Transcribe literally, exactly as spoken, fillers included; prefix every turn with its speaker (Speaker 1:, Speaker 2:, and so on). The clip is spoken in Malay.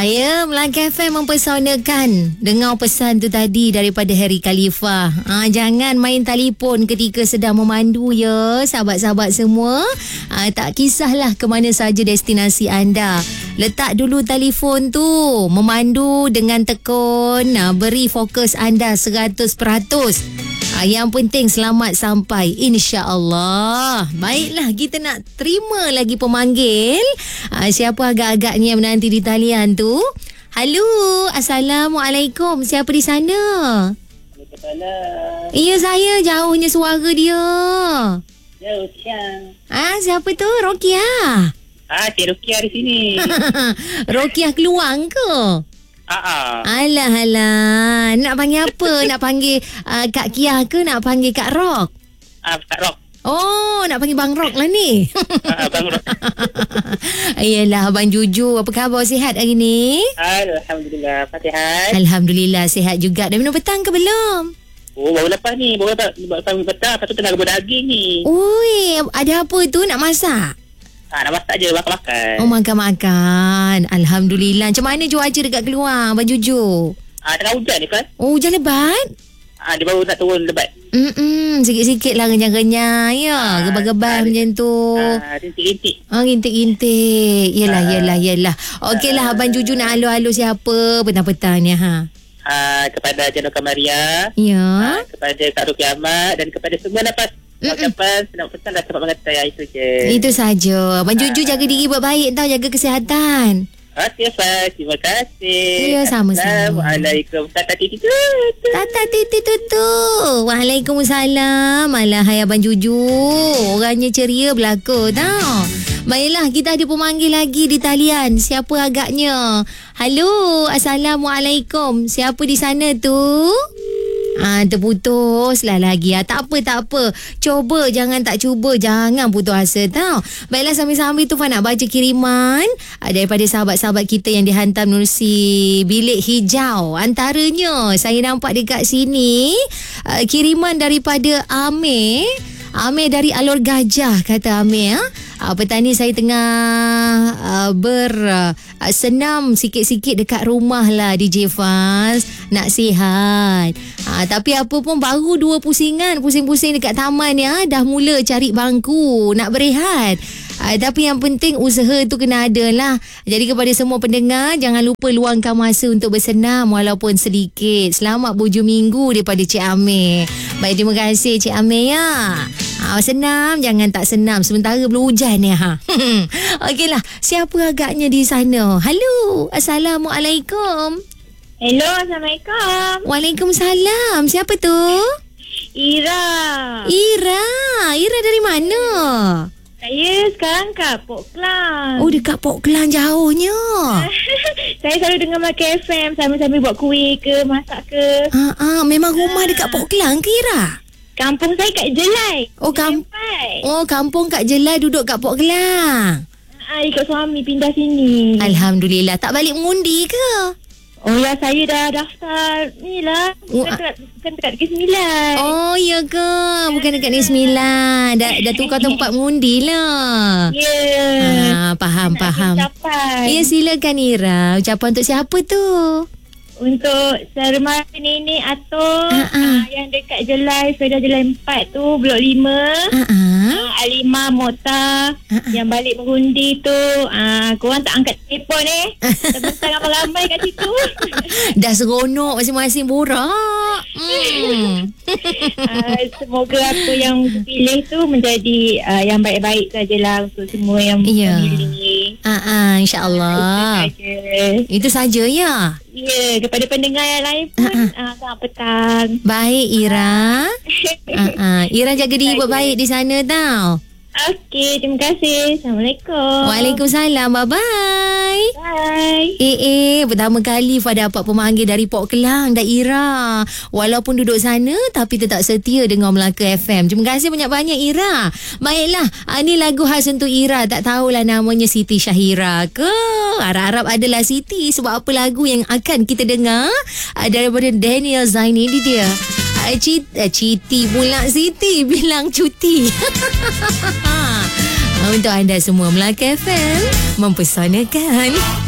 Speaker 1: Ya, Melaka F M mempesonakan. Dengar pesan tu tadi daripada Harry Khalifah. Ha, jangan main telefon ketika sedang memandu ya, sahabat-sahabat semua. Ha, tak kisahlah ke mana saja destinasi anda. Letak dulu telefon tu. Memandu dengan tekun. Ha, beri fokus anda seratus peratus. Ha, yang penting selamat sampai, insya-Allah. Baiklah, kita nak terima lagi pemanggil. Ha, siapa agak-agaknya yang menanti di talian tu? Halo, Assalamualaikum. Siapa di sana?
Speaker 2: Waalaikumsalam.
Speaker 1: Iya, saya. Jauhnya suara dia.
Speaker 2: Ya, Rokiah.
Speaker 1: Ah, siapa tu? Rokiah.
Speaker 2: Ah, Cik Rokiah di sini.
Speaker 1: Rokiah Keluang ke?
Speaker 2: Ah, ah.
Speaker 1: Alah, alah. Nak panggil apa? Nak panggil uh, Kak Kiah ke nak panggil Kak Rock?
Speaker 2: Ah, Kak Rock.
Speaker 1: Oh, nak panggil Bang Rock lah ni.
Speaker 2: Ah, Bang Rock.
Speaker 1: Yelah, Abang Juju. Apa khabar? Sihat hari ni?
Speaker 2: Alhamdulillah. Fatihah.
Speaker 1: Alhamdulillah, sihat juga. Dah minum petang ke belum?
Speaker 2: Oh, baru lepas ni. Baru lepas, lepas petang. Lepas tu tengah rebus daging ni.
Speaker 1: Ui, ada apa tu? Nak masak?
Speaker 2: Ah, nak masak je. Makan-makan.
Speaker 1: Oh, makan-makan. Alhamdulillah. Macam mana cuaca dekat keluar, Abang Juju?
Speaker 2: Ah, tengah hujan ni kan?
Speaker 1: Oh, hujan lebat?
Speaker 2: Ah, dia baru nak turun lebat.
Speaker 1: Mm-mm, sikit-sikit lah renyah-renyah. Ya,
Speaker 2: Ah,
Speaker 1: gebah-gebah
Speaker 2: ah,
Speaker 1: macam tu.
Speaker 2: Ah, rintik-rintik.
Speaker 1: Ah, rintik-rintik. Yelah,
Speaker 2: Ah.
Speaker 1: yelah, yelah. Okeylah, Abang Juju nak alo-alo siapa petang-petang ni, ha?
Speaker 2: Ah, kepada Janoka Maria.
Speaker 1: Ya.
Speaker 2: Ah, kepada Kak Rokiah Ahmad. Dan kepada semua nafas. Ucapan senang pesan dah cepat mengatai. Itu je.
Speaker 1: Itu saja. Abang Juju jaga diri baik-baik tau. Jaga kesihatan.
Speaker 2: Okey, Fah. Terima kasih.
Speaker 1: Ya, sama-sama.
Speaker 2: Assalamualaikum. Tata titi tu.
Speaker 1: Tata titi tutu. Waalaikumsalam. Alah, hai Abang Juju. Orangnya ceria belaka tau. Baiklah, kita ada pemanggil lagi di talian. Siapa agaknya? Halo, Assalamualaikum. Siapa di sana tu? Ah, terputus lah lagi. Ah, tak apa, tak apa. Cuba, jangan tak cuba. Jangan putus asa tau. Baiklah, sambil-sambil tu Fah nak baca kiriman ah, daripada sahabat-sahabat kita yang dihantar menerusi Bilik Hijau. Antaranya, saya nampak dekat sini ah, kiriman daripada Amir. Amir dari Alor Gajah, kata Amir. Ha? Uh, petani saya tengah uh, bersenam uh, sikit-sikit dekat rumah lah D J Faz. Nak sihat. Uh, tapi apa pun baru dua pusingan. Pusing-pusing dekat taman ya. Dah mula cari bangku. Nak berehat. Uh, tapi yang penting usaha tu kena ada lah. Jadi kepada semua pendengar, jangan lupa luangkan masa untuk bersenam walaupun sedikit. Selamat berhujung minggu daripada Cik Amir. Baik, terima kasih Cik Amir ya. Ha, senam, jangan tak senam sementara belum hujan ni. Ha. Okeylah, siapa agaknya di sana? Halo, Assalamualaikum.
Speaker 3: Hello, Assalamualaikum.
Speaker 1: Waalaikumsalam. Siapa tu?
Speaker 3: Ira.
Speaker 1: Ira. Ira dari mana?
Speaker 3: Saya sekarang kat Port Klang.
Speaker 1: Oh, dekat Port Klang jauhnya.
Speaker 3: Saya selalu dengar Melaka F M sambil-sambil buat kuih ke, masak ke.
Speaker 1: Ha, ha, memang rumah dekat Port Klang ke Ira?
Speaker 3: Kampung saya kat Jelai.
Speaker 1: Oh, kam-
Speaker 3: Sampai.
Speaker 1: oh kampung kat Jelai, duduk kat Port Klang.
Speaker 3: Ah, ikut suami pindah sini.
Speaker 1: Alhamdulillah. Tak balik mengundi ke?
Speaker 3: Oh ya, saya dah daftar ni lah.
Speaker 1: Oh,
Speaker 3: Bukan dekat, bukan dekat Negeri Sembilan.
Speaker 1: Oh, ya ke? Bukan dekat Negeri Sembilan. Dah, dah tukar tempat mengundi lah.
Speaker 3: Ya. Yeah.
Speaker 1: Ah, faham, faham.
Speaker 3: Ucapan.
Speaker 1: Ya, silakan Ira. Ucapan untuk siapa tu?
Speaker 3: Untuk Sarma Nenek Atok
Speaker 1: Ah, ah.
Speaker 3: uh, yang dekat Jelai, Fedah Jelai empat tu, Blok lima.
Speaker 1: Ah, ah.
Speaker 3: Uh, Alima Mota
Speaker 1: Ah, ah.
Speaker 3: yang balik mengundi tu. Uh, korang tak angkat telefon eh. Terbentang ramai-ramai kat situ.
Speaker 1: Dah seronok masing-masing borak. Hmm.
Speaker 3: uh, semoga apa yang dipilih tu menjadi uh, yang baik-baik sajalah untuk semua yang
Speaker 1: Ya.
Speaker 3: memilih.
Speaker 1: Ah, ah, InsyaAllah.
Speaker 3: Itu saja.
Speaker 1: Itu saja ya.
Speaker 3: Ya, kepada pendengar yang lain pun uh, selamat petang.
Speaker 1: Baik Ira. Ah, ah. Ira jaga diri buat baik di sana tau.
Speaker 3: Okey, terima kasih. Assalamualaikum.
Speaker 1: Waalaikumsalam. Bye-bye.
Speaker 3: Bye.
Speaker 1: Eh, eh, pertama kali Fah dapat pemanggil dari Port Klang, Ira. Walaupun duduk sana, tapi tetap setia dengan Melaka F M. Terima kasih banyak-banyak, Ira. Baiklah, ah, ni lagu khas untuk Ira. Tak tahulah namanya Siti Syahira ke? Harap-harap adalah Siti. Sebab apa lagu yang akan kita dengar ah, daripada Daniel Zaini. Ini dia. Ah, Citi, ah, Citi pula Siti bilang cuti. Untuk anda semua, Melaka F M mempesonakan.